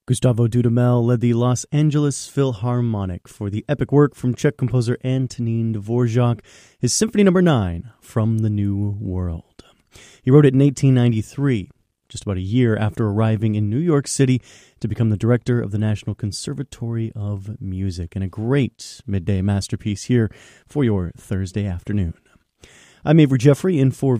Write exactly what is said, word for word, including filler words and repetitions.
Gustavo Dudamel led the Los Angeles Philharmonic for the epic work from Czech composer Antonín Dvořák, his Symphony Number nine, From the New World. He wrote it in eighteen ninety-three, just about a year after arriving in New York City to become the director of the National Conservatory of Music, and a great midday masterpiece here for your Thursday afternoon. I'm Avery Jeffrey in for